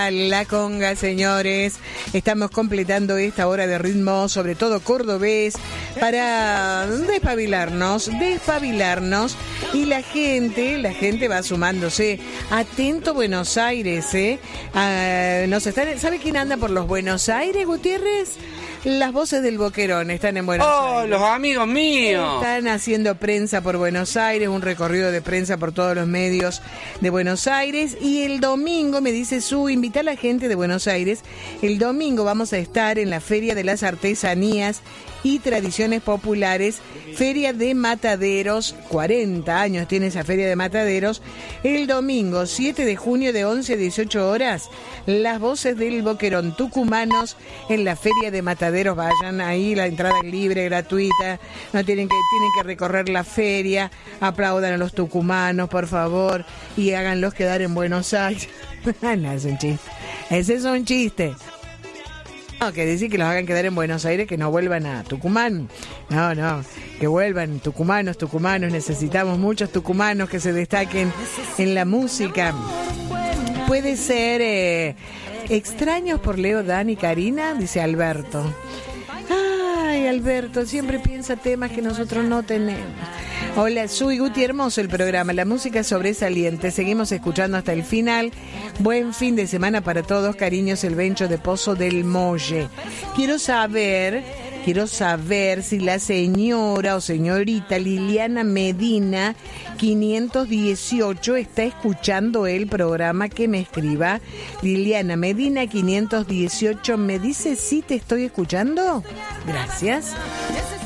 La conga, señores. Estamos completando esta hora de ritmo, sobre todo cordobés, para despabilarnos. Y la gente va sumándose. Atento Buenos Aires, ¿sabe quién anda por los Buenos Aires, Gutiérrez? Las voces del Boquerón están en Buenos Aires. Los amigos míos. Están haciendo prensa por Buenos Aires, un recorrido de prensa por todos los medios de Buenos Aires. Y el domingo, me dice invita a la gente de Buenos Aires. El domingo vamos a estar en la Feria de las Artesanías y Tradiciones Populares, Feria de Mataderos. 40 años tiene esa Feria de Mataderos. El domingo 7 de junio de 11 a 18 horas, las voces del Boquerón tucumanos en la Feria de Mataderos. Vayan ahí, la entrada es libre, gratuita, no tienen que recorrer la feria. Aplaudan a los tucumanos, por favor, y háganlos quedar en Buenos Aires. No, es un chiste. Ese es un chiste. No, que decir que los hagan quedar en Buenos Aires, que no vuelvan a Tucumán. No, que vuelvan tucumanos, necesitamos muchos tucumanos que se destaquen en la música. Puede ser extraños por Leo, Dan y Karina, dice Alberto. Ay, Alberto, siempre piensa temas que nosotros no tenemos. Hola, soy Guti, hermoso el programa, la música sobresaliente, seguimos escuchando hasta el final. Buen fin de semana para todos, cariños, el Bencho de Pozo del Molle. Quiero saber si la señora o señorita Liliana Medina 518 está escuchando el programa, que me escriba. Liliana Medina 518 me dice si te estoy escuchando. Gracias.